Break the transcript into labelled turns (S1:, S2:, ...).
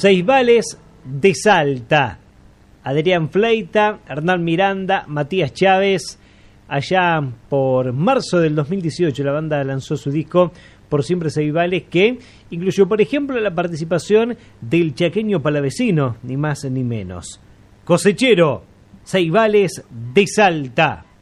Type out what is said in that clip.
S1: Ceibales de Salta. Adrián Fleita, Hernán Miranda, Matías Chávez. Allá por marzo del 2018 la banda lanzó su disco Por Siempre Ceibales, que incluyó, por ejemplo, la participación del chaqueño palavecino, ni más ni menos. Cosechero, Ceibales de Salta.